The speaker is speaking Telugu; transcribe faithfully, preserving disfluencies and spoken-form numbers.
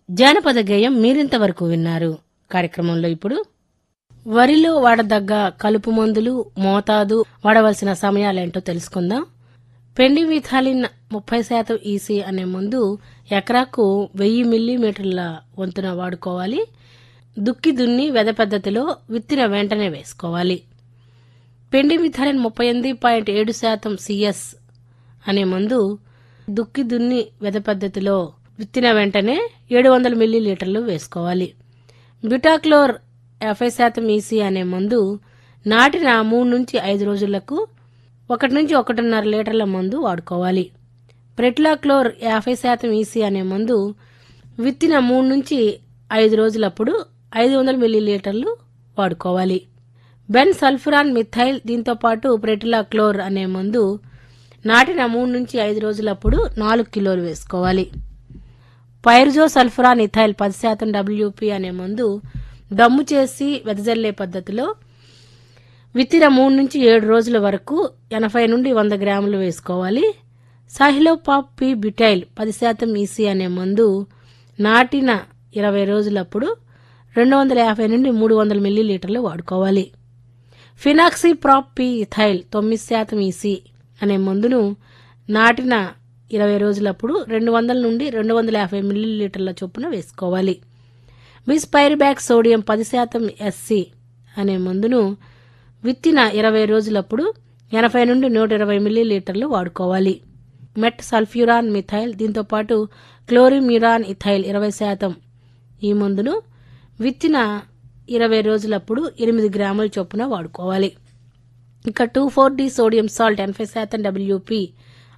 జానపద గేయం మీరింతవరకు విన్నారు. కార్యక్రమంలో ఇప్పుడు వరిలో వాడదగ్గ కలుపు మందులు, మోతాదు, వాడవలసిన సమయాలేంటో తెలుసుకుందాం. పెండిమిథాలిన్ ముప్పై శాతం ఈసీ అనే మందు ఎకరాకు వెయ్యి మిల్లీమీటర్ల వంతున వాడుకోవాలి. దుక్కి దున్ని వెద పద్ధతిలో విత్తిన వెంటనే వేసుకోవాలి. పెండిమిథాలిన్ ముప్పై ఎనిమిది పాయింట్ ఏడు శాతం సిఎస్ అనే మందు దుక్కి దున్ని వెద పద్ధతిలో విత్తిన వెంటనే ఏడు వందల మిల్లీలీటర్లు వేసుకోవాలి. బ్యూటాక్లోర్ యాభై శాతం ఈసీ అనే మందు నాటిన మూడు నుంచి ఐదు రోజులకు ఒకటి నుంచి ఒకటిన్నర లీటర్ల మందు వాడుకోవాలి. ప్రెట్లాక్లోర్ యాభై శాతం ఈసీ అనే మందు విత్తిన మూడు నుంచి ఐదు రోజులప్పుడు ఐదు వందల మిల్లీలీటర్లు వాడుకోవాలి. బెన్ సల్ఫురాన్ మిథైల్ దీంతో పాటు ప్రెట్లాక్లోర్ అనే మందు నాటిన మూడు నుంచి ఐదు రోజులప్పుడు నాలుగు కిలోలు వేసుకోవాలి. పైర్జో సల్ఫురాన్ ఇథైల్ పది శాతం డబ్ల్యూపీ అనే మందు దమ్ము చేసి వెదజల్లే పద్ధతిలో విత్తిన మూడు నుంచి ఏడు రోజుల వరకు ఎనభై నుండి వంద గ్రాములు వేసుకోవాలి. సాహిలోపాప్ పి బ్యూటైల్ పది శాతం ఈసీ అనే మందు నాటిన ఇరవై రోజులప్పుడు రెండు వందల యాభై నుండి మూడు వందల మిల్లీలీటర్లు వాడుకోవాలి. ఫినాక్సీ ప్రాప్ పి ఇథైల్ తొమ్మిది శాతం ఈసీ అనే మందును నాటిన ఇరవై రోజులప్పుడు రెండు వందల నుండి రెండు వందల యాభై మిల్లీలీటర్ల చొప్పున వేసుకోవాలి. బిస్పైరిబ్యాక్ సోడియం పది శాతం ఎస్సీ అనే మందును విత్తిన ఇరవై రోజులప్పుడు ఎనభై నుండి నూట ఇరవై మిల్లీలీటర్లు వాడుకోవాలి. మెట్ సల్ఫ్యూరాన్ మిథైల్ దీంతో పాటు క్లోరిమ్యూరాన్ ఇథైల్ ఇరవై శాతం ఈ మందును విత్తిన ఇరవై రోజులప్పుడు ఎనిమిది గ్రాముల చొప్పున వాడుకోవాలి. ఇక two four D sodium salt ఎనభై శాతం డబ్ల్యూపీ